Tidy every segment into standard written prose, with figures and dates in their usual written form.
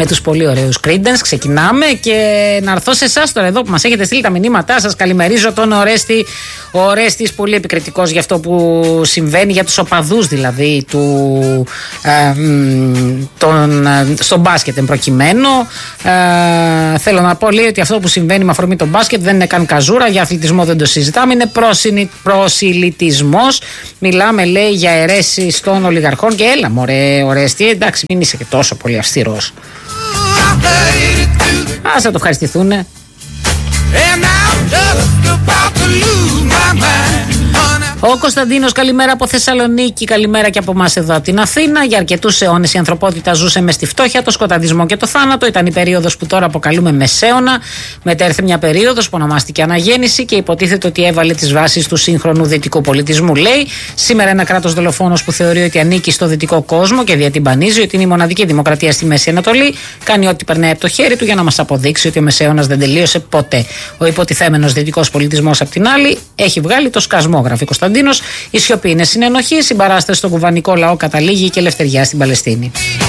με τους πολύ ωραίους Creedence. Ξεκινάμε και να έρθω σε εσάς τώρα εδώ που μας έχετε στείλει τα μηνύματά σας. Καλημερίζω τον Ορέστη. Ο Ορέστης πολύ επικριτικός για αυτό που συμβαίνει, για τους οπαδούς δηλαδή στο μπάσκετ προκειμένου. Θέλω να πω, λέει, ότι αυτό που συμβαίνει με αφορμή το μπάσκετ δεν είναι καν καζούρα, για αθλητισμό δεν το συζητάμε, είναι προσιλητισμός. Μιλάμε, λέει, για αιρέσεις των ολιγαρχών. Και έλα μωρέ Ορέστη, εντάξει, μην είσαι και τόσο πολύ αυστηρός. Ας θα το ευχαριστηθούνε. Ο Κωνσταντίνος, καλημέρα από Θεσσαλονίκη, καλημέρα και από εμάς εδώ από την Αθήνα. Για αρκετούς αιώνες η ανθρωπότητα ζούσε μες στη φτώχεια, το σκοταδισμό και το θάνατο. Ήταν η περίοδος που τώρα αποκαλούμε Μεσαίωνα. Μετά έρθε μια περίοδος που ονομάστηκε Αναγέννηση και υποτίθεται ότι έβαλε τις βάσεις του σύγχρονου δυτικού πολιτισμού. Λέει σήμερα ένα κράτος δολοφόνος που θεωρεί ότι ανήκει στο δυτικό κόσμο και διατυμπανίζει ότι είναι η μοναδική δημοκρατία στη Μέση Ανατολή. Κάνει ό,τι περνάει από το χέρι του για να μας αποδείξει ότι ο Μεσαίωνας δεν τελείωσε ποτέ. Ο υποτιθέμενος δυτικός πολιτισμός, απ' την άλλη, έχει βγάλει το σκασμό, γράφει Κωνσταντίνος. Η σιωπή είναι συνενοχή, η συμπαράσταση στον κουβανικό λαό καταλήγει και ελευθεριά στην Παλαιστίνη.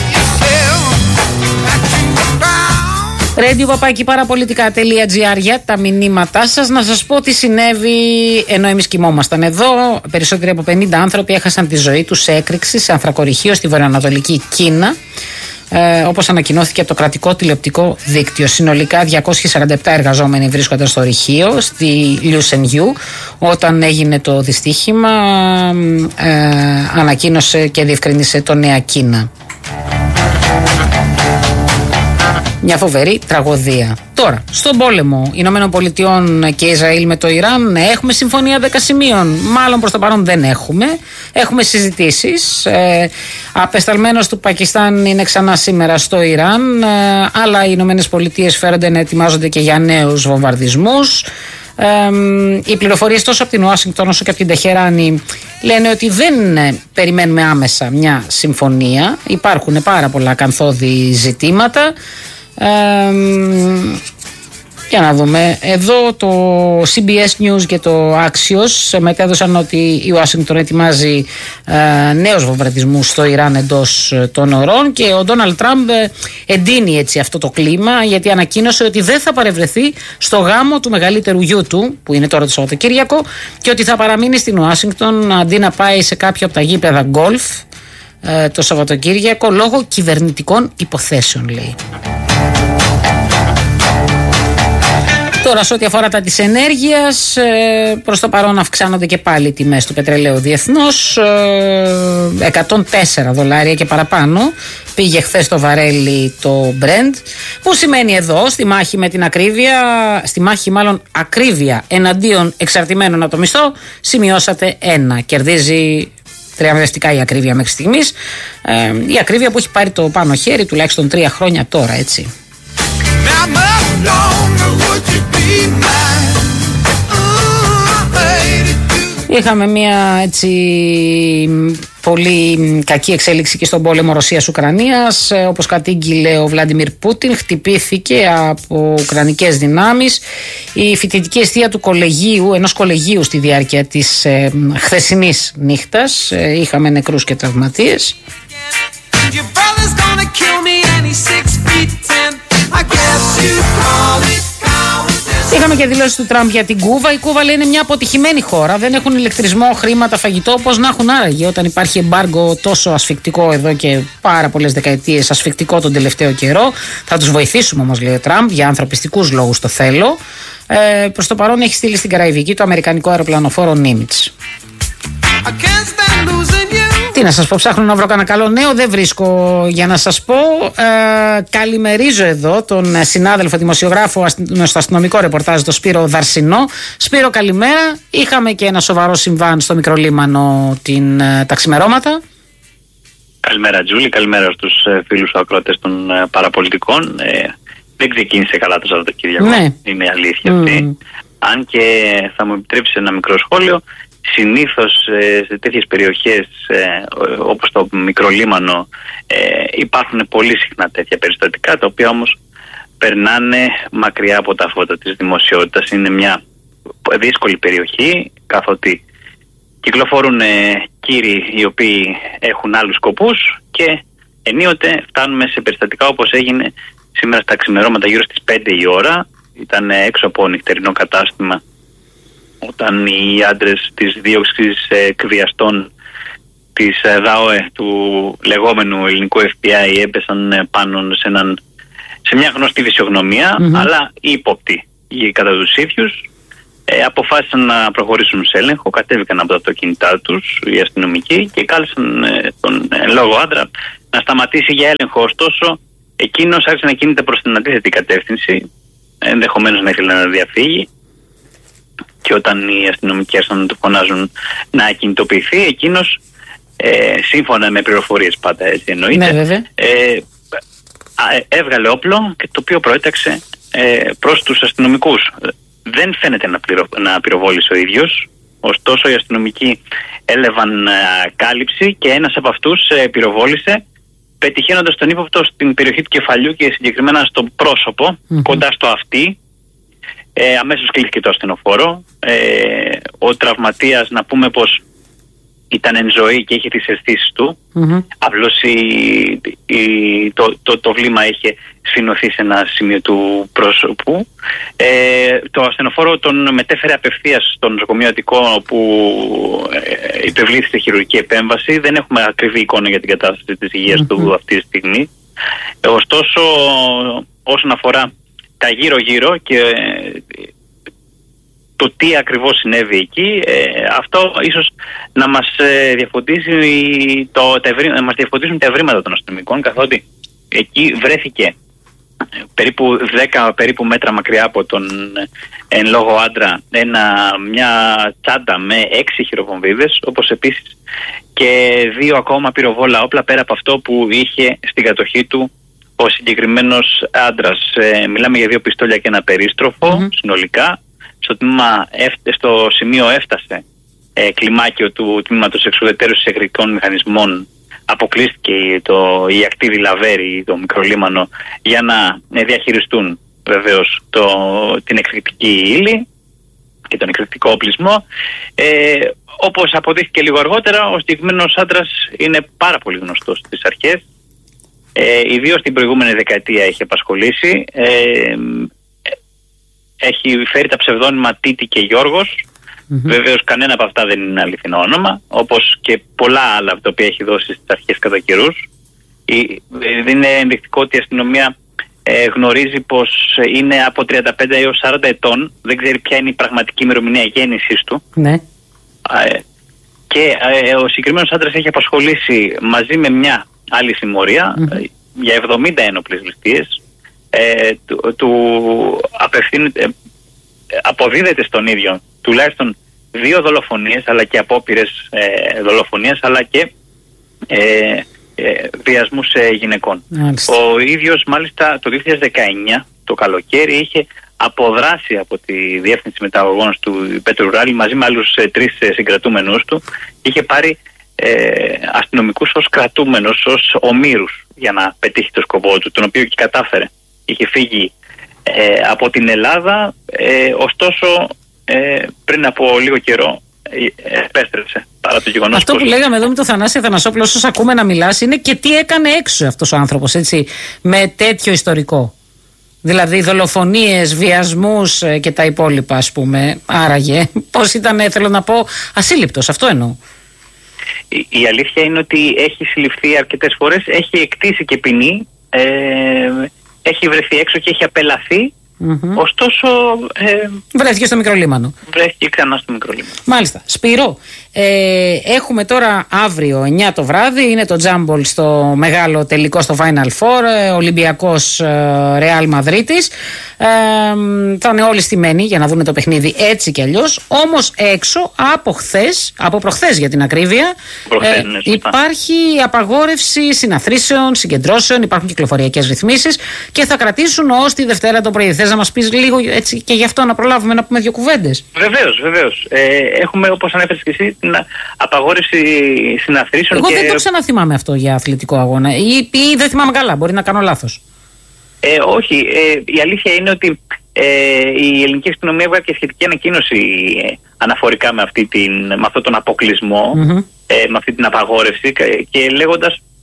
radio@parapolitica.gr για τα μηνύματά σας. Να σας πω τι συνέβη ενώ εμείς κοιμόμασταν εδώ. Περισσότεροι από 50 άνθρωποι έχασαν τη ζωή τους σε έκρηξη σε ανθρακοριχείο στη βορειοανατολική Κίνα. Όπως ανακοινώθηκε από το κρατικό τηλεοπτικό δίκτυο. Συνολικά 247 εργαζόμενοι βρίσκονταν στο ρηχείο στη Λιουσενγιού όταν έγινε το δυστύχημα, ανακοίνωσε και διευκρίνησε το Νέα Κίνα. Μια φοβερή τραγωδία. Τώρα, στον πόλεμο Ηνωμένων Πολιτειών και Ισραήλ με το Ιράν, έχουμε συμφωνία 10 σημείων. Μάλλον προς το παρόν δεν έχουμε. Έχουμε συζητήσεις. Απεσταλμένος του Πακιστάν είναι ξανά σήμερα στο Ιράν. Αλλά οι Ηνωμένες Πολιτείες φέρονται να ετοιμάζονται και για νέους βομβαρδισμούς. Οι πληροφορίες τόσο από την Ουάσιγκτον όσο και από την Τεχεράνη λένε ότι δεν περιμένουμε άμεσα μια συμφωνία. Υπάρχουν πάρα πολλά ακαθόδη ζητήματα. Για να δούμε. Εδώ το CBS News και το Axios μετέδωσαν ότι η Ουάσιγκτον ετοιμάζει νέους βομβαρδισμούς στο Ιράν εντός των ωρών και ο Ντόναλντ Τραμπ εντείνει έτσι αυτό το κλίμα, γιατί ανακοίνωσε ότι δεν θα παρευρεθεί στο γάμο του μεγαλύτερου γιού του, που είναι τώρα το Σαββατοκύριακο, και ότι θα παραμείνει στην Ουάσιγκτον αντί να πάει σε κάποιο από τα γήπεδα γκολφ το Σαββατοκύριακο λόγω κυβερνητικών υποθέσεων, λέει. Τώρα, σε ό,τι αφορά τα της ενέργειας, προς το παρόν αυξάνονται και πάλι οι τιμές του πετρελαίου διεθνώς. $104 και παραπάνω πήγε χθες το βαρέλι το Brent, που σημαίνει εδώ στη μάχη με την ακρίβεια, στη μάχη μάλλον ακρίβεια εναντίον εξαρτημένων από το μισθό, σημειώσατε 1. Κερδίζει θριαμβευτικά η ακρίβεια μέχρι στιγμής. Η ακρίβεια που έχει πάρει το πάνω χέρι τουλάχιστον 3 χρόνια τώρα, έτσι. Είχαμε μια έτσι πολύ κακή εξέλιξη και στον πόλεμο Ρωσίας-Ουκρανίας. Όπως κατήγγειλε ο Βλάντιμιρ Πούτιν, χτυπήθηκε από ουκρανικές δυνάμεις η φοιτητική εστία του κολεγίου, ενός κολεγίου στη διάρκεια της χθεσινής νύχτας. Είχαμε νεκρούς και τραυματίες. Είχαμε και δηλώσεις του Τραμπ για την Κούβα. Η Κούβα, λέει, είναι μια αποτυχημένη χώρα. Δεν έχουν ηλεκτρισμό, χρήματα, φαγητό. Πώς να έχουν άραγε όταν υπάρχει εμπάργκο τόσο ασφικτικό εδώ και πάρα πολλές δεκαετίες, ασφικτικό τον τελευταίο καιρό. Θα τους βοηθήσουμε όμως, λέει ο Τραμπ, για ανθρωπιστικούς λόγους το θέλω. Προς το παρόν έχει στείλει στην Καραϊβική το αμερικανικό αεροπλανοφόρο Νίμιτς. Τι να σας πω, ψάχνω να βρω κανένα καλό νέο, δεν βρίσκω για να σας πω. Καλημερίζω εδώ τον συνάδελφο δημοσιογράφο στο αστυνομικό ρεπορτάζ, τον Σπύρο Δαρσινό. Σπύρο, καλημέρα. Είχαμε και ένα σοβαρό συμβάν στο Μικρολίμανο τα ξημερώματα. Καλημέρα Τζούλη, καλημέρα στους φίλους ακροατές των παραπολιτικών. Δεν ξεκίνησε καλά το Σαββατοκύριακο, ναι. Είναι αλήθεια αυτή. Αν και θα μου επιτρέψει ένα μικρό σχόλιο. Συνήθως σε τέτοιες περιοχές όπως το Μικρολίμανο υπάρχουν πολύ συχνά τέτοια περιστατικά, τα οποία όμως περνάνε μακριά από τα φώτα της δημοσιότητας. Είναι μια δύσκολη περιοχή, καθότι κυκλοφορούν κύριοι οι οποίοι έχουν άλλους σκοπούς και ενίοτε φτάνουμε σε περιστατικά όπως έγινε σήμερα στα ξημερώματα γύρω στις 5 η ώρα. Ήταν έξω από νυχτερινό κατάστημα όταν οι άντρες της δίωξης εκβιαστών της ΔΑΟΕ, του λεγόμενου ελληνικού FBI, έπεσαν πάνω σε μια γνωστή φυσιογνωμία, αλλά ύποπτη κατά τους ίδιους. Αποφάσισαν να προχωρήσουν σε έλεγχο, κατέβηκαν από τα αυτοκίνητά τους οι αστυνομικοί και κάλεσαν τον λόγο άντρα να σταματήσει για έλεγχο. Ωστόσο, εκείνος άρχισε να κινείται προς την αντίθετη κατεύθυνση, ενδεχομένως να ήθελε να διαφύγει, και όταν οι αστυνομικοί άρχισαν να του φωνάζουν να κινητοποιηθεί, εκείνος, σύμφωνα με πληροφορίες πάντα, έτσι εννοείται, έβγαλε όπλο, και το οποίο προέταξε προς τους αστυνομικούς. Δεν φαίνεται να πυροβόλησε ο ίδιος, ωστόσο οι αστυνομικοί έλαβαν κάλυψη και ένας από αυτούς πυροβόλησε, πετυχαίνοντας τον ύποπτο στην περιοχή του κεφαλιού και συγκεκριμένα στο πρόσωπο, κοντά στο αυτί. Αμέσως κλείθηκε το ασθενοφόρο. Ο τραυματίας, να πούμε πως ήταν εν ζωή και είχε τις αισθήσεις του. Απλώς το βλήμα είχε σφινωθεί σε ένα σημείο του πρόσωπου. Το ασθενοφόρο τον μετέφερε απευθείας στο νοσοκομείο Αττικό, όπου υπευλήθησε χειρουργική επέμβαση. Δεν έχουμε ακριβή εικόνα για την κατάσταση της υγείας του αυτή τη στιγμή. Ωστόσο, όσον αφορά τα γύρω-γύρω και το τι ακριβώς συνέβη εκεί, αυτό ίσως να μας διαφωτίσουν τα ευρήματα των αστυνομικών, καθότι εκεί βρέθηκε περίπου 10 μέτρα μακριά από τον εν λόγω άντρα μια τσάντα με 6 χειροβομβίδες, όπως επίσης και 2 ακόμα πυροβόλα όπλα, πέρα από αυτό που είχε στην κατοχή του ο συγκεκριμένος άντρας. Μιλάμε για 2 πιστόλια και ένα περίστροφο συνολικά. Στο σημείο έφτασε κλιμάκιο του τμήματος εξουδετερώσης εχθρικών μηχανισμών. Αποκλείστηκε η ακτίδη Λαβέρη, το μικρολίμανο, για να διαχειριστούν βεβαίως την εκρηκτική ύλη και τον εκρηκτικό οπλισμό. Όπως αποδείχθηκε λίγο αργότερα, ο συγκεκριμένος άντρας είναι πάρα πολύ γνωστός στις αρχές. Ιδίως την προηγούμενη δεκαετία έχει απασχολήσει. Έχει φέρει τα ψευδόνυμα Τίτη και Γιώργος. Βεβαίως κανένα από αυτά δεν είναι αληθινό όνομα, όπως και πολλά άλλα από τα οποία έχει δώσει στις αρχές κατά καιρούς. Είναι ενδεικτικό ότι η αστυνομία γνωρίζει πως είναι από 35 έως 40 ετών. Δεν ξέρει ποια είναι η πραγματική ημερομηνία γέννησης του. Ναι. Και ο συγκεκριμένος άντρας έχει απασχολήσει μαζί με μια άλλη συμμορία για 70 ένοπλες ληστείες. Αποδίδεται στον ίδιο τουλάχιστον 2 δολοφονίες, αλλά και απόπειρες δολοφονίας, αλλά και βιασμούς γυναικών. Ο ίδιος μάλιστα το 2019 το καλοκαίρι είχε αποδράσει από τη Διεύθυνση Μεταγωγών του Πέτρου Ράλη μαζί με άλλους 3 συγκρατούμενους του. Είχε πάρει αστυνομικούς ως κρατούμενους, ως ομήρους, για να πετύχει το σκοπό του, τον οποίο και κατάφερε. Είχε φύγει από την Ελλάδα, ωστόσο πριν από λίγο καιρό επέστρεψε, παρά το γεγονός. Αυτό που λέγαμε εδώ με τον Θανάση Αθανασόπουλο, όσο ακούμε να μιλάς, είναι και τι έκανε έξω αυτός ο άνθρωπος, έτσι, με τέτοιο ιστορικό. Δηλαδή δολοφονίες, βιασμούς και τα υπόλοιπα, ας πούμε. Άραγε πώς ήταν, θέλω να πω, ασύλληπτος, αυτό εννοώ. Η αλήθεια είναι ότι έχει συλληφθεί αρκετές φορές, έχει εκτίσει και ποινή, έχει βρεθεί έξω και έχει απελαθεί. Ωστόσο βρέθηκε στο μικρολίμανο. Βρέθηκε ξανά στο μικρολίμανο. Μάλιστα. Σπύρο, έχουμε τώρα αύριο 9 το βράδυ, είναι το τζάμπολ στο μεγάλο τελικό, στο Final Four, Ολυμπιακός Ρεάλ Μαδρίτης. Θα είναι όλοι στημένοι για να δουν το παιχνίδι έτσι κι αλλιώς. Όμως έξω από προχθές για την ακρίβεια, υπάρχει απαγόρευση συναθρήσεων, συγκεντρώσεων, υπάρχουν κυκλοφοριακές ρυθμίσεις και θα κρατήσουν ως τη Δευτέρα το πρωί. Θες να μας πεις λίγο έτσι και γι' αυτό να προλάβουμε να πούμε 2 κουβέντες? Βεβαίως. Έχουμε, όπως ανέφερες και εσύ, την απαγόρευση συναθρήσεων. Εγώ δεν το ξαναθυμάμαι αυτό για αθλητικό αγώνα, ή δεν θυμάμαι καλά, μπορεί να κάνω λάθος. Όχι, η αλήθεια είναι ότι η ελληνική αστυνομία έβγαλε και σχετική ανακοίνωση αναφορικά με αυτόν τον αποκλεισμό, με αυτή την απαγόρευση, και λέγοντας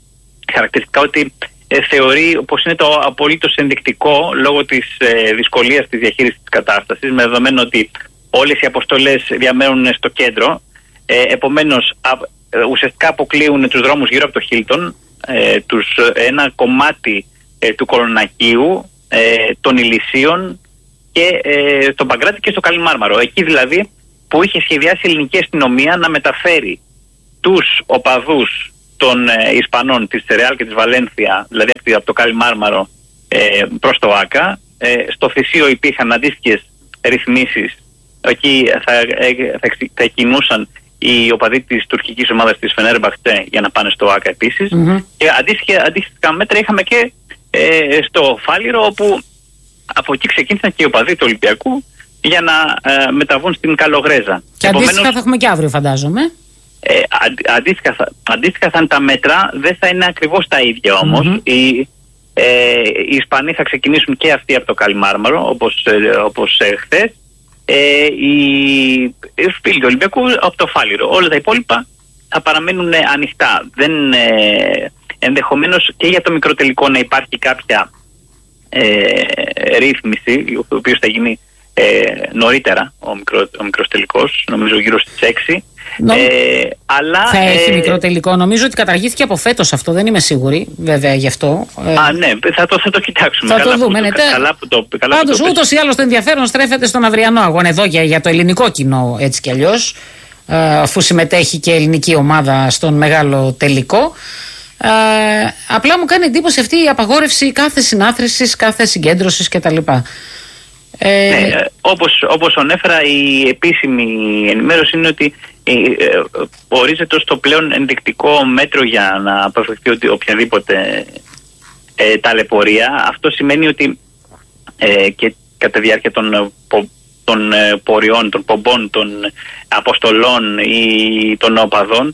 χαρακτηριστικά ότι θεωρεί πως είναι το απολύτως ενδεικτικό λόγω της δυσκολίας της διαχείρισης της κατάστασης, με δεδομένο ότι όλες οι αποστολές διαμένουν στο κέντρο. Επομένως, ουσιαστικά αποκλείουν τους δρόμους γύρω από το Χίλτον, ένα κομμάτι του Κολονακίου, των Ηλυσίων και στον Παγκράτη και στο Καλιμάρμαρο. Εκεί δηλαδή που είχε σχεδιάσει η ελληνική αστυνομία να μεταφέρει τους οπαδούς των Ισπανών της Ρεάλ και της Βαλένθια, δηλαδή από το Καλιμάρμαρο προς το Άκα. Στο Θησίο υπήρχαν αντίστοιχες ρυθμίσεις. Εκεί θα κινούσαν οι οπαδοί της τουρκικής ομάδας της Φενέρμπαχτσε για να πάνε στο Άκα επίσης. Και αντίστοιχα μέτρα είχαμε και στο Φάληρο, όπου από εκεί ξεκίνησαν και οι οπαδοί του Ολυμπιακού για να μεταβούν στην Καλογρέζα. Και αντίστοιχα θα έχουμε και αύριο, φαντάζομαι. Αντίστοιχα θα είναι τα μέτρα, δεν θα είναι ακριβώς τα ίδια όμως. Οι Ισπανοί θα ξεκινήσουν και αυτοί από το Καλιμάρμαρο, όπως χθες. Οι φίλοι του Ολυμπιακού από το Φάληρο. Όλα τα υπόλοιπα θα παραμένουν ανοιχτά. Ενδεχομένως και για το μικροτελικό να υπάρχει κάποια ρύθμιση, ο οποίος θα γίνει νωρίτερα ο μικρός τελικός, νομίζω γύρω στις 6. Αλλά θα έχει μικρό τελικό. Νομίζω ότι καταργήθηκε από φέτος αυτό, δεν είμαι σίγουρη βέβαια γι' αυτό. Ναι, θα το κοιτάξουμε. Θα το δούμε. Πάντως ούτως ή άλλως το ενδιαφέρον στρέφεται στον αυριανό αγώνα εδώ για το ελληνικό κοινό, έτσι κι αλλιώς, αφού συμμετέχει και ελληνική ομάδα στον μεγάλο τελικό. Απλά μου κάνει εντύπωση αυτή η απαγόρευση κάθε συνάθρησης, κάθε συγκέντρωσης κτλ. Ναι, όπως ανέφερα, η επίσημη ενημέρωση είναι ότι ορίζεται ως το πλέον ενδεικτικό μέτρο για να αποφευθεί οποιαδήποτε ταλαιπωρία. Αυτό σημαίνει ότι και κατά τη διάρκεια των πορειών, των πομπών, των αποστολών ή των οπαδών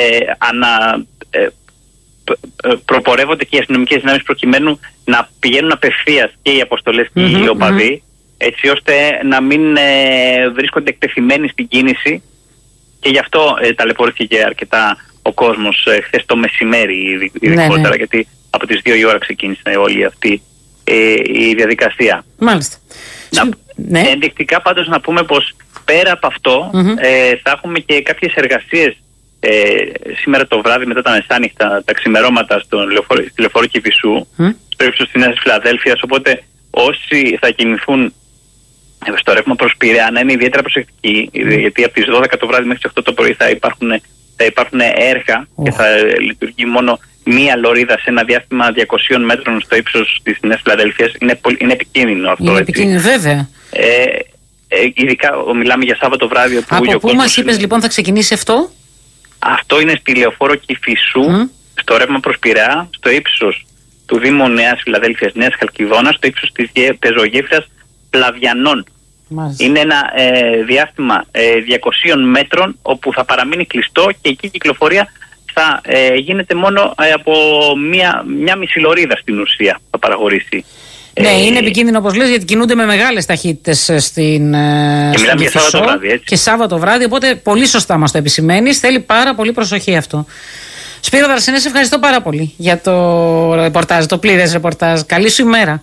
προπορεύονται και οι αστυνομικές δυνάμεις προκειμένου να πηγαίνουν απευθείας και οι αποστολές και οι οπαδοί, έτσι ώστε να μην βρίσκονται εκτεθειμένοι στην κίνηση, και γι' αυτό ταλαιπωρήθηκε αρκετά ο κόσμος χθες το μεσημέρι ειδικότερα, γιατί από τις 2 η ώρα ξεκίνησε όλη αυτή η διαδικασία. Μάλιστα. Ενδεικτικά πάντως να πούμε πως πέρα από αυτό θα έχουμε και κάποιες εργασίες σήμερα το βράδυ μετά τα μεσάνυχτα, τα ξημερώματα στη λεωφόρο Κηφισού, στο ύψος της Νέας Φιλαδέλφειας, οπότε όσοι θα κινηθούν στο ρεύμα προς Πειραιά να είναι ιδιαίτερα προσεκτικοί, γιατί από τις 12 το βράδυ μέχρι τις 8 το πρωί θα υπάρχουν έργα και θα λειτουργεί μόνο μία λωρίδα σε ένα διάστημα 200 μέτρων στο ύψος της Νέας Φιλαδέλφειας. Είναι επικίνδυνο αυτό. Είναι επικίνδυνο, βέβαια. Ειδικά μιλάμε για Σάββατο βράδυ. Από πού μας είπες λοιπόν θα ξεκινήσει αυτό? Αυτό είναι στη λεωφόρο Κηφισού, στο ρεύμα προς Πειραιά, στο ύψος του Δήμου Νέας Φιλαδέλφειας, Νέας Χαλκιδόνας, στο ύψος της πεζογέφυρας Πλαβιανών. Είναι ένα διάστημα 200 μέτρων όπου θα παραμείνει κλειστό, και εκεί η κυκλοφορία θα γίνεται μόνο από μια μισή λωρίδα στην ουσία θα παραχωρήσει. Ναι, είναι επικίνδυνο όπως λες, γιατί κινούνται με μεγάλες ταχύτητες και μιλάμε για Σάββατο βράδυ, έτσι. Και Σάββατο βράδυ, οπότε πολύ σωστά μας το επισημαίνεις. Θέλει πάρα πολύ προσοχή αυτό. Σπύρο Δαρσενέ, σε ευχαριστώ πάρα πολύ για το ρεπορτάζ, το πλήρες ρεπορτάζ. Καλή σου ημέρα.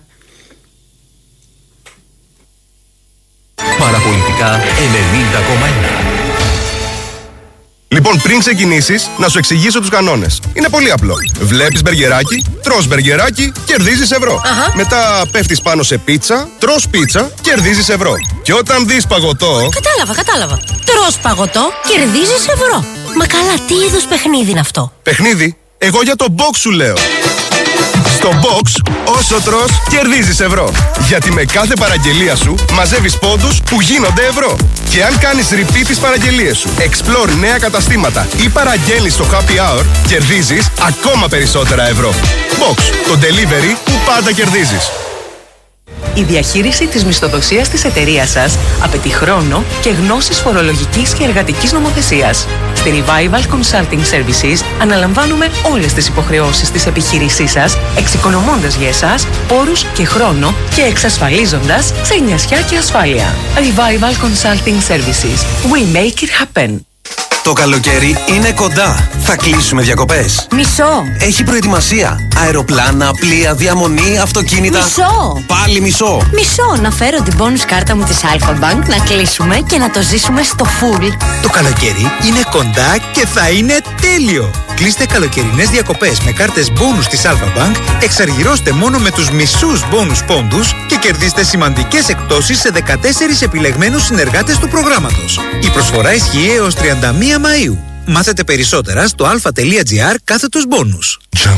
Παραπολιτικά 90,1. Λοιπόν, πριν ξεκινήσεις, να σου εξηγήσω τους κανόνες. Είναι πολύ απλό. Βλέπεις μπεργκεράκι, τρως μπεργκεράκι, κερδίζεις ευρώ. Μετά πέφτεις πάνω σε πίτσα, τρως πίτσα, κερδίζεις ευρώ. Και όταν δεις παγωτό... Κατάλαβα. Τρως παγωτό, κερδίζεις ευρώ. Μα καλά, τι είδους παιχνίδι είναι αυτό? Παιχνίδι? Εγώ για το box σου λέω. Στο box, όσο τρως, κερδίζεις ευρώ. Γιατί με κάθε παραγγελία σου μαζεύεις πόντους που γίνονται ευρώ. Και αν κάνεις repeat τις παραγγελίες σου, explore νέα καταστήματα ή παραγγέλνεις στο happy hour, κερδίζεις ακόμα περισσότερα ευρώ. Box, το delivery που πάντα κερδίζεις. Η διαχείριση της μισθοδοσίας της εταιρείας σας απαιτεί χρόνο και γνώσεις φορολογικής και εργατικής νομοθεσίας. Στη Revival Consulting Services αναλαμβάνουμε όλες τις υποχρεώσεις της επιχείρησής σας, εξοικονομώντας για εσάς πόρους και χρόνο και εξασφαλίζοντας ξενιασιά και ασφάλεια. Revival Consulting Services. We make it happen. Το καλοκαίρι είναι κοντά. Θα κλείσουμε διακοπές. Μισό. Έχει προετοιμασία. Αεροπλάνα, πλοία, διαμονή, αυτοκίνητα. Μισό. Πάλι μισό. Μισό. Να φέρω την bonus κάρτα μου της Alpha Bank, να κλείσουμε και να το ζήσουμε στο full. Το καλοκαίρι είναι κοντά και θα είναι τέλειο. Κλείστε καλοκαιρινές διακοπές με κάρτες bonus της Alpha Bank, εξαργυρώστε μόνο με τους μισούς bonus πόντους και κερδίστε σημαντικές εκπτώσεις σε 14 επιλεγμένους συνεργάτες του προγράμματος. Η προσφορά ισχύει έως 31 Μαΐου. Μάθετε περισσότερα στο alpha.gr/bonus.